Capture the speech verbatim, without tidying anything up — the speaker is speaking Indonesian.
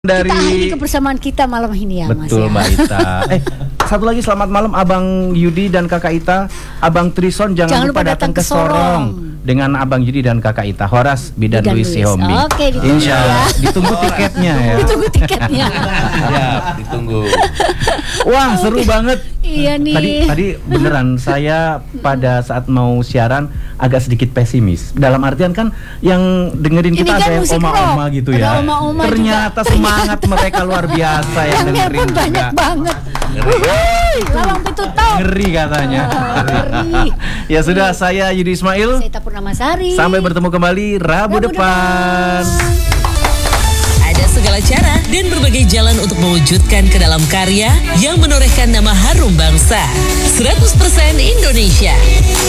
Dari kita akhiri kebersamaan kita malam ini ya. betul, Mas ya. Mbak Ita. Eh, satu lagi selamat malam Abang Yudi dan Kakak Ita. Abang Trison jangan, Jangan lupa, lupa datang datang ke ke Sorong Sorong. dengan Abang Yudi dan Kakak Ita. Horas Bidan Bidan Luis Luis. Sihombi. Oke, ditunggu Insya Allah. ya. Ditunggu tiketnya ya. Ditunggu tiketnya. Ya, ditunggu. Wah, seru banget. Iya nih. Tadi tadi beneran saya pada saat mau siaran agak sedikit pesimis. Dalam artian kan yang dengerin Ini kita kan ada yang musik oma-oma rock. gitu Ada ya. oma-oma Ternyata juga. semangat mereka luar biasa yang Yang dengerin nelpon banyak juga. banget. Wuih, lawang pintu top. Ngeri katanya. Ngeri. Ya sudah, saya Yudi Ismail. Saya Tapurnama Sari. Sampai bertemu kembali Rabu, Rabu depan. Ada segala cara dan berbagai jalan untuk mewujudkan ke dalam karya yang menorehkan nama harum bangsa. seratus persen Indonesia.